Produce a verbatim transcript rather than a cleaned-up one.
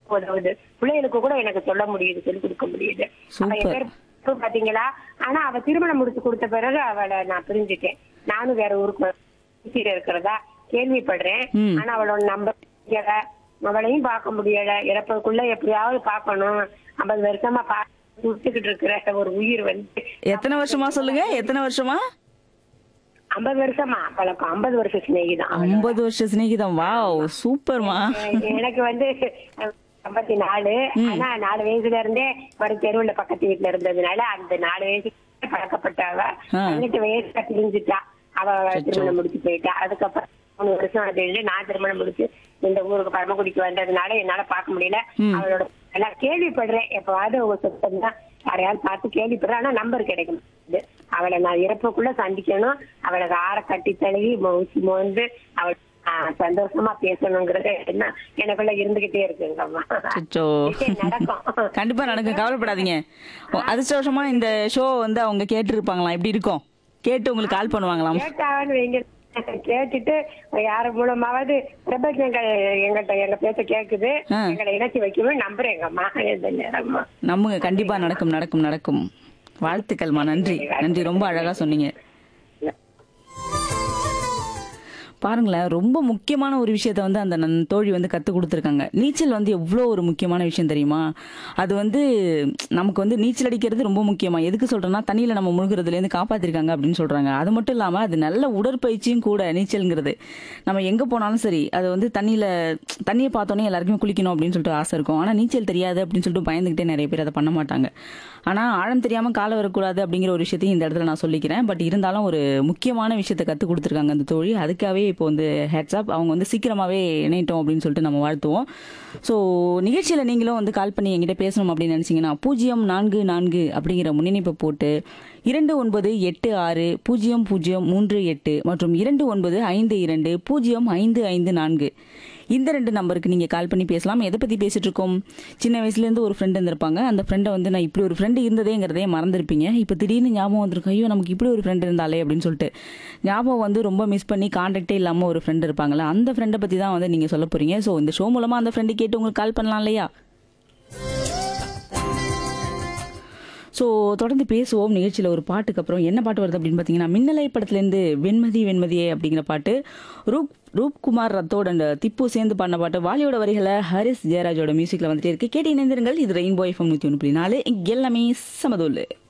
உதவுது. பிள்ளைகளுக்கு கூட எனக்கு சொல்ல முடியுது, சொல்லிக் கொடுக்க முடியுது. அவ என் சூப்பர். பேர் இப்ப பாத்தீங்களா? ஆனா அவ திருமணம் முடிச்சு கொடுத்த பிறகு அவளை நான் பிரிஞ்சுட்டேன். நானும் வேற ஊருக்கு சுத்திட்டு இருக்கிறதா கேள்விப்படுறேன். ம். ஆனா அவளோட நம்பர் முடியல, அவளையும் பார்க்க முடியல. இறப்பதுக்குள்ள எப்படியாவது பார்க்கணும். ஐம்பது வருஷமா பார்த்து விட்டுக்கிட்டு இருக்கிற ஒரு உயிர் வந்து எத்தனை வருஷமா சொல்லுங்க? எத்தனை வருஷமா? ஐம்பது வருஷமா பழக்கம். ஐம்பது வருஷம் சிநேகிதான் அவளோட. ஐம்பது வருஷம் சிநேகிதம். வாவ், சூப்பர்மா. எனக்கு வந்து ஐம்பத்தி நாலு. ஆனா நாலு வயசுல இருந்தே ஒரு தெருவுல பக்கத்து வீட்டுல இருந்ததுனால அந்த நாலு வயசு பழக்கப்பட்டவ ஆ. பதினெட்டு வயசுல பிரிஞ்சுட்டா. அவ அச்சச்சோ. திருமணம் முடிச்சு போயிட்டா. அதுக்கப்புறம் மூணு வருஷம் அது இல்லை. நான் திருமணம் முடிச்சு இந்த ஊருக்கு பரமக்குடிக்கு வந்ததுனால என்னால பார்க்க முடியல. ம். அவளோட எல்லாம் கேள்விப்படுறேன். எப்பவாவது உங்க சொத்தம் தான் யாரையாவது பார்த்து கேள்விப்படுறேன். ஆனா நம்பர் கிடைக்க மாட்டேங்குது. அவளை நான் இறப்புக்குள்ள சந்திக்கணும். அவளுக்கு ஆற கட்டி தழுவி ஊசி மோந்து அவள் ஆஹ் சந்தோஷமா பேசணுங்கிறது என்ன எனக்குள்ள இருந்துகிட்டே இருக்குங்கம்மா. அச்சச்சோ. நிச்சயம் நடக்கும். கண்டிப்பா நடக்கும், கவலைப்படாதீங்க. ஓ, அதிர்ஷ்டவசமா இந்த ஷோ வந்து அவங்க கேட்டு இருப்பாங்களாம். எப்படி இருக்கும்? கேட்டு உங்களுக்கு கால் பண்ணுவாங்களாம். கேட்டான்னு வைங்க. கேட்டுட்டு யாரு மூலமாவது பிரபஞ்சங்கள் எங்கிட்ட எங்க பேச்ச கேக்குது, ஆ. எங்களை இணைச்சி வைக்கணும் நம்புறேன் எங்கம்மா. இந்த நேரம்மா நம்புங்க, கண்டிப்பா நடக்கும் நடக்கும் நடக்கும். வாழ்த்துக்கள்மா. நன்றி நன்றி, ரொம்ப அழகா சொன்னீங்க. பாருங்களேன், ரொம்ப முக்கியமான ஒரு விஷயத்த வந்து அந்த நன் தோழி வந்து கற்றுக் கொடுத்துருக்காங்க. நீச்சல் வந்து எவ்வளோ ஒரு முக்கியமான விஷயம் தெரியுமா? அது வந்து நமக்கு வந்து நீச்சல் அடிக்கிறது ரொம்ப முக்கியமா. எதுக்கு சொல்கிறேன்னா, தண்ணியில் நம்ம முழுகிறதுலேருந்து காப்பாற்றிருக்காங்க அப்படின்னு சொல்கிறாங்க. அது மட்டும் இல்லாமல் அது நல்ல உடற்பயிற்சியும் கூட நீச்சல்ங்கிறது. நம்ம எங்கே போனாலும் சரி, அது வந்து தண்ணியில் தண்ணியை பார்த்தோன்னே எல்லாருக்குமே குளிக்கணும் அப்படின்னு சொல்லிட்டு ஆசை இருக்கும். ஆனால் நீச்சல் தெரியாது அப்படின்னு சொல்லிட்டு பயந்துக்கிட்டே நிறைய பேர் அதை பண்ண மாட்டாங்க. ஆனால் ஆழம் தெரியாமல் காலை வரக்கூடாது அப்படிங்கிற ஒரு விஷயத்தையும் இந்த இடத்துல நான் சொல்லிக்கிறேன். பட் இருந்தாலும் ஒரு முக்கியமான விஷயத்தை கற்றுக் கொடுத்துருக்காங்க அந்த தோழி. அதுக்காகவே இப்போ வந்து ஹெட்ஸ்அப். அவங்க வந்து சீக்கிரமாகவே இணையட்டும் அப்படின்னு சொல்லிட்டு நம்ம வாழ்த்துவோம். ஸோ நிகழ்ச்சியில் நீங்களும் வந்து கால் பண்ணி என்கிட்ட பேசணும் அப்படின்னு நினச்சிங்கன்னா பூஜ்ஜியம் நான்கு நான்கு அப்படிங்கிற முன்னிணைப்பை போட்டு இரண்டு ஒன்பது எட்டு ஆறு பூஜ்ஜியம் பூஜ்ஜியம் மூன்று எட்டு மற்றும் இரண்டு ஒன்பது ஐந்து இரண்டு பூஜ்ஜியம் ஐந்து ஐந்து நான்கு இந்த ரெண்டு நம்பருக்கு நீங்கள் கால் பண்ணி பேசலாம். எதை பற்றி பேசிட்டு இருக்கோம்? சின்ன வயசுலேருந்து ஒரு ஃப்ரெண்டு இருந்திருப்பாங்க. அந்த ஃப்ரெண்டை வந்து நான் இப்படி ஒரு ஃப்ரெண்டு இருந்ததேங்கிறதே மறந்துருப்பீங்க. இப்போ திடீர்னு ஞாபகம் வந்திருக்கும், ஐயோ நமக்கு இப்படி ஒரு ஃப்ரெண்டு இருந்தாலே அப்படின்னு சொல்லிட்டு ஞாபகம் வந்து ரொம்ப மிஸ் பண்ணி கான்டாக்டே இல்லாமல் ஒரு ஃப்ரெண்டு இருப்பாங்களா, அந்த ஃப்ரெண்டை பற்றி தான் வந்து நீங்கள் சொல்ல போகிறீங்க. ஸோ இந்த ஷோ மூலமாக அந்த ஃப்ரெண்டு கேட்டு உங்களுக்கு கால் பண்ணலாம் இல்லையா? ஸோ தொடர்ந்து பேசுவோம். நிகழ்ச்சியில் ஒரு பாட்டுக்கு அப்புறம் என்ன பாட்டு வருது அப்படின்னு பார்த்தீங்கன்னா, மின்னலை படத்துலேருந்து வெண்மதி வெண்மதியே அப்படிங்கிற பாட்டு, ரூப் ரூப்குமார் ரத்தோட அந்த திப்பு சேர்ந்து பாடின பாட்டு, வாலியோட வரிகளை ஹரிஸ் ஜெயராஜோட மியூசிக்கில் வந்துட்டே இருக்கு. கேட்டு இணைந்திருங்கள். இது ரெயின்போ எஃப்எம் நூற்றி ஒன்று புள்ளி நாலு. எல்லாமே சமதோல்.